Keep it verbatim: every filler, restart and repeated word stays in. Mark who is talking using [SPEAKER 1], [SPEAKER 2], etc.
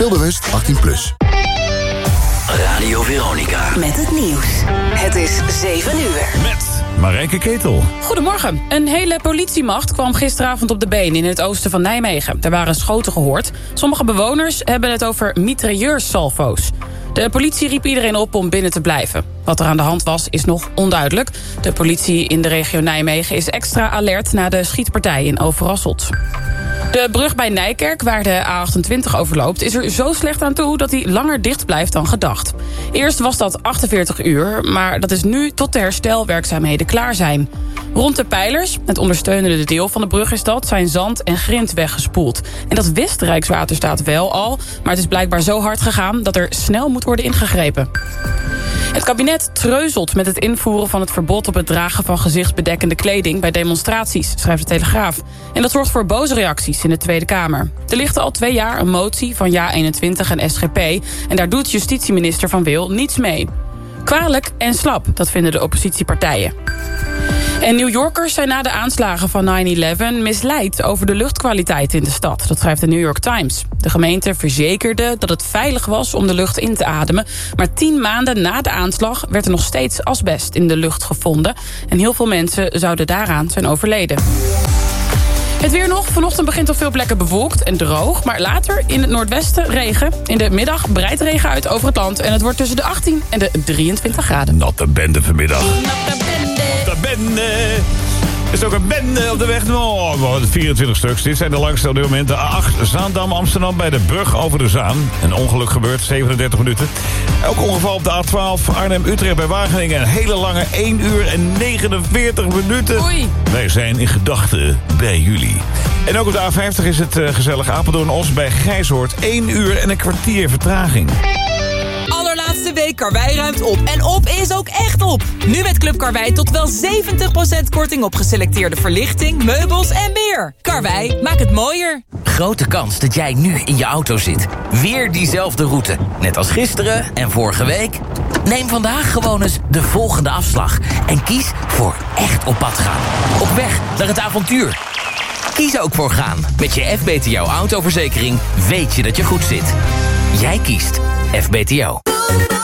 [SPEAKER 1] Speelbewust achttien plus.
[SPEAKER 2] Radio Veronica.
[SPEAKER 3] Met het nieuws. Het is zeven uur.
[SPEAKER 4] Met Marijke Ketel.
[SPEAKER 5] Goedemorgen. Een hele politiemacht kwam gisteravond op de been in het oosten van Nijmegen. Er waren schoten gehoord. Sommige bewoners hebben het over mitrailleursalvo's. De politie riep iedereen op om binnen te blijven. Wat er aan de hand was, is nog onduidelijk. De politie in de regio Nijmegen is extra alert na de schietpartij in Overasselt. De brug bij Nijkerk, waar de A achtentwintig overloopt, is er zo slecht aan toe dat hij langer dicht blijft dan gedacht. Eerst was dat achtenveertig uur, maar dat is nu tot de herstelwerkzaamheden klaar zijn. Rond de pijlers, het ondersteunende deel van de brug is dat, zijn zand en grind weggespoeld. En dat wist Rijkswaterstaat wel al, maar het is blijkbaar zo hard gegaan dat er snel moet worden ingegrepen. Het kabinet treuzelt met het invoeren van het verbod op het dragen van gezichtsbedekkende kleding bij demonstraties, schrijft de Telegraaf. En dat zorgt voor boze reacties in de Tweede Kamer. Er ligt al twee jaar een motie van Ja eenentwintig en S G P en daar doet justitieminister Van Wil niets mee. Kwalijk en slap, dat vinden de oppositiepartijen. En New Yorkers zijn na de aanslagen van nine eleven misleid over de luchtkwaliteit in de stad. Dat schrijft de New York Times. De gemeente verzekerde dat het veilig was om de lucht in te ademen. Maar tien maanden na de aanslag werd er nog steeds asbest in de lucht gevonden. En heel veel mensen zouden daaraan zijn overleden. Het weer nog. Vanochtend begint op veel plekken bewolkt en droog. Maar later in het noordwesten regen. In de middag breidt regen uit over het land. En het wordt tussen de achttien en de drieëntwintig graden.
[SPEAKER 4] Natte bende vanmiddag.
[SPEAKER 5] Natte bende.
[SPEAKER 4] Natte bende. Er is ook een bende op de weg. Oh, vierentwintig stuks. Dit zijn de langste op dit moment. De A acht Zaandam Amsterdam bij de brug over de Zaan. Een ongeluk gebeurt, zevenendertig minuten. Ook ongeval op de A twaalf Arnhem-Utrecht bij Wageningen. Een hele lange één uur en negenenveertig minuten.
[SPEAKER 5] Oei.
[SPEAKER 4] Wij zijn in gedachten bij jullie. En ook op de A vijftig is het uh, gezellig Apeldoorn-Os bij Gijshoort. één uur en een kwartier vertraging.
[SPEAKER 6] Allerlaatste week Karwei ruimt op. En op is ook echt op. Nu met Club Karwei tot wel zeventig procent korting op geselecteerde verlichting, meubels en meer. Karwei, maak het mooier.
[SPEAKER 2] Grote kans dat jij nu in je auto zit. Weer diezelfde route. Net als gisteren en vorige week. Neem vandaag gewoon eens de volgende afslag. En kies voor echt op pad gaan. Op weg naar het avontuur. Kies ook voor gaan. Met je F B T O autoverzekering weet je dat je goed zit. Jij kiest F B T O.